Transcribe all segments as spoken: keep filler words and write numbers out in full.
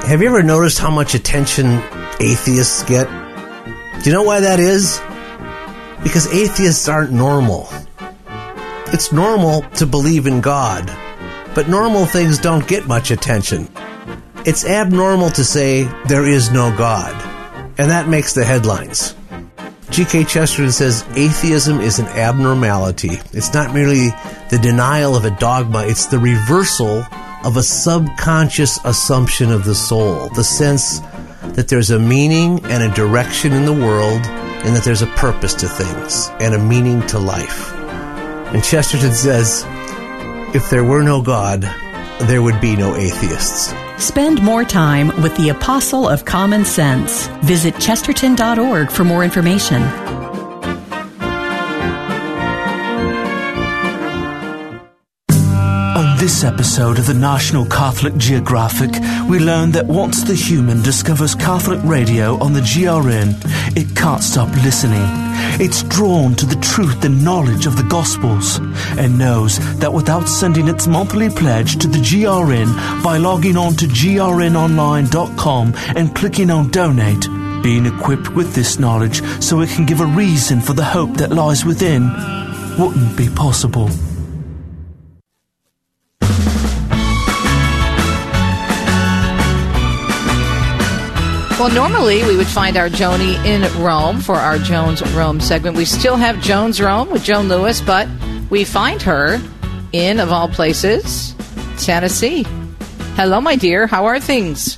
Have you ever noticed how much attention atheists get? Do you know why that is? Because atheists aren't normal. It's normal to believe in God, but normal things don't get much attention. It's abnormal to say there is no God, and that makes the headlines. G K Chesterton says atheism is an abnormality. It's not merely the denial of a dogma, it's the reversal of a subconscious assumption of the soul, the sense that there's a meaning and a direction in the world, and that there's a purpose to things and a meaning to life. And Chesterton says, if there were no God, there would be no atheists. Spend more time with the Apostle of Common Sense. Visit chesterton dot org for more information. On this episode of the National Catholic Geographic, we learn that once the human discovers Catholic radio on the G R N, it can't stop listening. It's drawn to the truth and knowledge of the Gospels and knows that without sending its monthly pledge to the G R N by logging on to G R N online dot com and clicking on Donate, being equipped with this knowledge so it can give a reason for the hope that lies within wouldn't be possible. Well, normally we would find our Joni in Rome for our Jones Rome segment. We still have Jones Rome with Joan Lewis, but we find her in, of all places, Tennessee. Hello, my dear. How are things?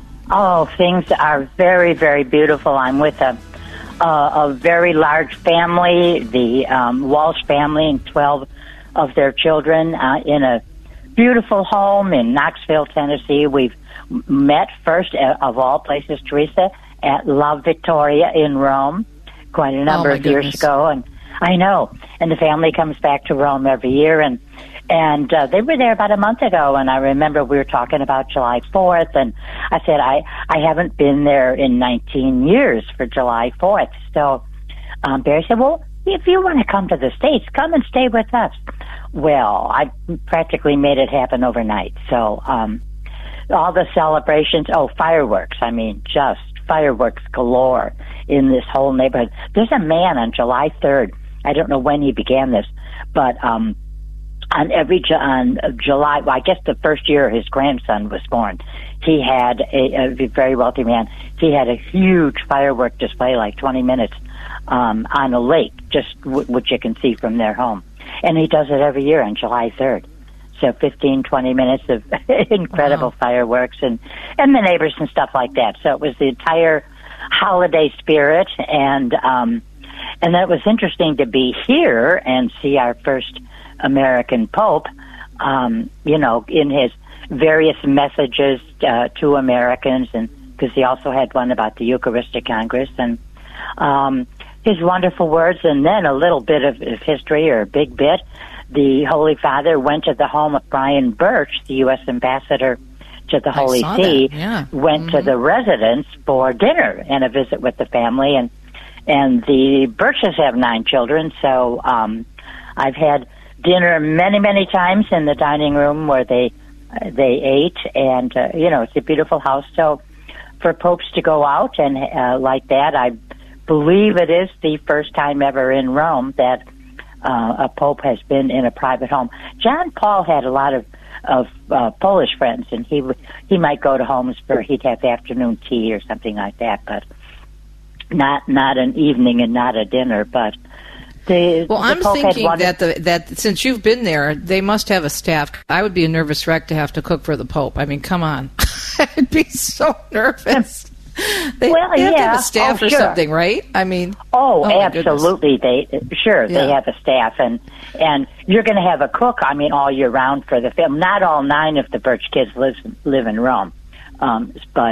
Oh, things are very, very beautiful. I'm with a, uh, a very large family, the um, Walsh family, and twelve of their children uh, in a beautiful home in Knoxville, Tennessee. We've met first, uh, of all places, Teresa, at La Vittoria in Rome quite a number oh, of years goodness. ago. And I know. And the family comes back to Rome every year. And and uh, they were there about a month ago. And I remember we were talking about July fourth. And I said, I, I haven't been there in nineteen years for July fourth. So um, Barry said, well, if you want to come to the States, come and stay with us. Well, I practically made it happen overnight. So um all the celebrations, oh, fireworks, I mean, just fireworks galore in this whole neighborhood. There's a man on July third, I don't know when he began this, but um, on every, on July, well, I guess the first year his grandson was born, he had a, a very wealthy man, he had a huge firework display, like twenty minutes, um, on a lake, just w- which you can see from their home. And he does it every year on July third. So fifteen, twenty minutes of incredible wow. fireworks and, and the neighbors and stuff like that. So it was the entire holiday spirit. And, um, and then it was interesting to be here and see our first American Pope, um, you know, in his various messages uh, to Americans, and because he also had one about the Eucharistic Congress, and um, his wonderful words, and then a little bit of, of history, or a big bit. The Holy Father went to the home of Brian Birch, the U S ambassador to the Holy See, yeah. went mm-hmm. to the residence for dinner and a visit with the family. And and the Birches have nine children, so um, I've had dinner many, many times in the dining room where they uh, they ate. And, uh, you know, it's a beautiful house. So for popes to go out and uh, like that, I believe it is the first time ever in Rome that Uh, a pope has been in a private home. John Paul had a lot of of uh, Polish friends, and he w- he might go to homes for he'd have afternoon tea or something like that, but not not an evening and not a dinner. But the well, the I'm pope thinking had that the that since you've been there, they must have a staff. I would be a nervous wreck to have to cook for the Pope. I mean, come on, I'd be so nervous. They, well, they have yeah. to have a staff oh, or sure. something, right? I mean, oh, oh absolutely. They sure yeah. they have a staff, and and you're going to have a cook. I mean, all year round for the family. Not all nine of the Birch kids live live in Rome, um, but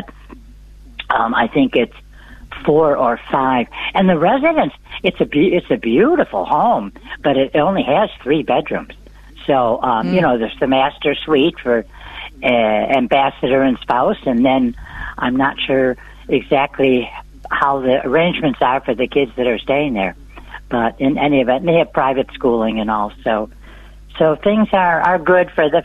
um, I think it's four or five. And the residence, it's a be- it's a beautiful home, but it only has three bedrooms. So um, mm. you know, there's the master suite for uh, ambassador and spouse, and then I'm not sure exactly how the arrangements are for the kids that are staying there, but in any event, they have private schooling and all. So, so things are, are good for the